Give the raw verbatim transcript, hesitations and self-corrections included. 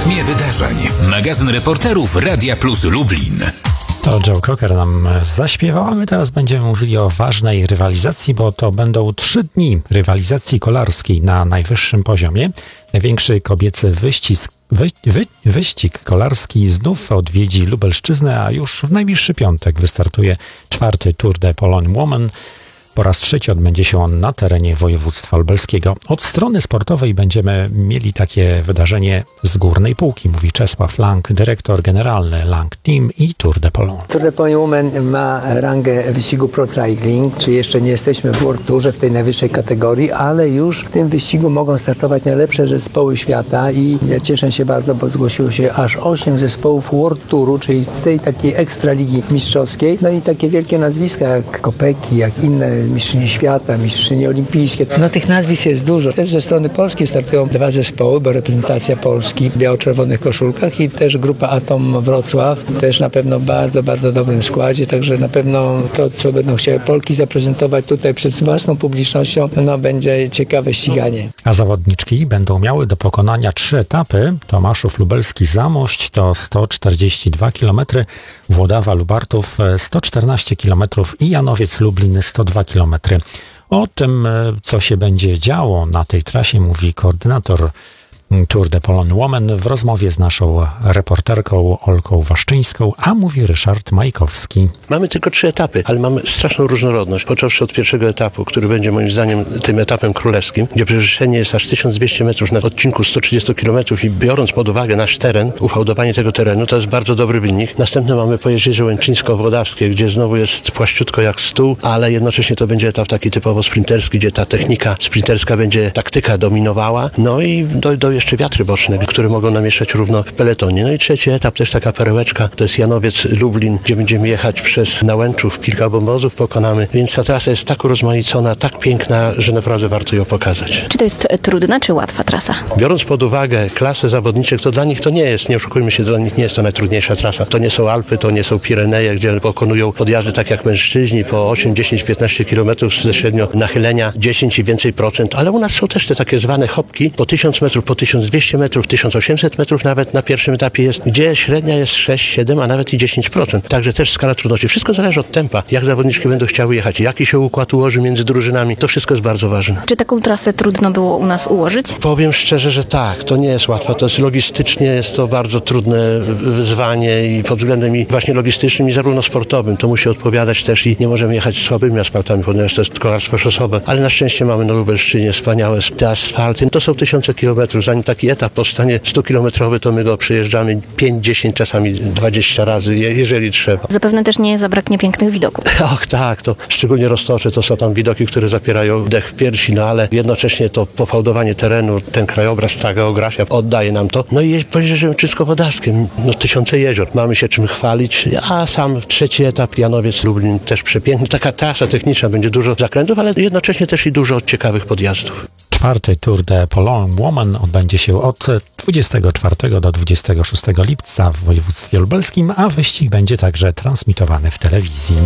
rytmie wydarzeń. Magazyn reporterów Radia Plus Lublin. To Joe Cocker nam zaśpiewał, a my teraz będziemy mówili o ważnej rywalizacji, bo to będą trzy dni rywalizacji kolarskiej na najwyższym poziomie. Największy kobiecy wyścig, wy, wy, wyścig kolarski znów odwiedzi Lubelszczyznę, a już w najbliższy piątek wystartuje czwarty Tour de Pologne Women. Po raz trzeci odbędzie się on na terenie województwa lubelskiego. Od strony sportowej będziemy mieli takie wydarzenie z górnej półki, mówi Czesław Lang, dyrektor generalny Lang Team i Tour de Pologne. Tour de Pologne Women ma rangę wyścigu Pro Cycling, czyli jeszcze nie jesteśmy w World Tourze w tej najwyższej kategorii, ale już w tym wyścigu mogą startować najlepsze zespoły świata i ja cieszę się bardzo, bo zgłosiło się aż osiem zespołów World Touru, czyli z tej takiej ekstraligi mistrzowskiej. No i takie wielkie nazwiska jak Kopeki, jak inne mistrzyni świata, mistrzyni olimpijskie. No tych nazwisk jest dużo. Też ze strony polskiej startują dwa zespoły, bo reprezentacja Polski w biało-czerwonych koszulkach i też grupa Atom Wrocław, też na pewno w bardzo, bardzo dobrym składzie, także na pewno to, co będą chciały Polki zaprezentować tutaj przed własną publicznością, no będzie ciekawe ściganie. A zawodniczki będą miały do pokonania trzy etapy. Tomaszów Lubelski Zamość to sto czterdzieści dwa kilometry, Włodawa Lubartów sto czternaście kilometrów i Janowiec Lublin sto dwa kilometry. O tym, co się będzie działo na tej trasie, mówi koordynator Tour de Pologne Women w rozmowie z naszą reporterką Olką Waszczyńską, a mówi Ryszard Majkowski. Mamy tylko trzy etapy, ale mamy straszną różnorodność, począwszy od pierwszego etapu, który będzie moim zdaniem tym etapem królewskim, gdzie przewyższenie jest aż tysiąc dwieście metrów na odcinku sto trzydzieści kilometrów i biorąc pod uwagę nasz teren, ufałdowanie tego terenu, to jest bardzo dobry wynik. Następnie mamy Pojezierze Łęczyńsko-Włodawskie, gdzie znowu jest płaściutko jak stół, ale jednocześnie to będzie etap taki typowo sprinterski, gdzie ta technika sprinterska będzie, taktyka dominowała, no i do, do jeszcze wiatry boczne, które mogą namieszać równo w peletonie. No i trzeci etap, też taka perełeczka, to jest Janowiec Lublin, gdzie będziemy jechać przez Nałęczów, kilka obozów pokonamy, więc ta trasa jest tak urozmaicona, tak piękna, że naprawdę warto ją pokazać. Czy to jest trudna, czy łatwa trasa? Biorąc pod uwagę klasę zawodniczych, to dla nich to nie jest, nie oszukujmy się, dla nich nie jest to najtrudniejsza trasa. To nie są Alpy, to nie są Pireneje, gdzie pokonują podjazdy tak jak mężczyźni po osiem, dziesięć, piętnaście kilometrów ze średnio nachylenia dziesięć i więcej procent, ale u nas są też te takie zwane hopki po tysiąc metrów, po tysiąc dwieście metrów, tysiąc osiemset metrów nawet na pierwszym etapie jest, gdzie średnia jest sześć, siedem, a nawet i dziesięć procent. Także też skala trudności. Wszystko zależy od tempa, jak zawodniczki będą chciały jechać, jaki się układ ułoży między drużynami. To wszystko jest bardzo ważne. Czy taką trasę trudno było u nas ułożyć? Powiem szczerze, że tak. To nie jest łatwe. To jest logistycznie, jest to bardzo trudne wyzwanie i pod względem i właśnie logistycznym i zarówno sportowym. To musi odpowiadać też i nie możemy jechać słabymi asfaltami, ponieważ to jest kolarstwo szosowe. Ale na szczęście mamy na Lubelszczyźnie wspaniałe te asfalty. To są tysiące kilometrów. Zanim taki etap powstanie stukilometrowy, to my go przejeżdżamy pięć, dziesięć, czasami dwadzieścia razy, jeżeli trzeba. Zapewne też nie zabraknie pięknych widoków. Och tak, to szczególnie Roztocze, to są tam widoki, które zapierają dech w piersi, no ale jednocześnie to pofałdowanie terenu, ten krajobraz, ta geografia oddaje nam to. No i Pojezierze Łęczyńsko-Włodawskie, no tysiące jezior. Mamy się czym chwalić, a sam trzeci etap Janowiec Lublin też przepiękny. Taka trasa techniczna, będzie dużo zakrętów, ale jednocześnie też i dużo ciekawych podjazdów. Czwarty Tour de Pologne Women odbędzie się od dwudziestego czwartego do dwudziestego szóstego lipca w województwie lubelskim, a wyścig będzie także transmitowany w telewizji.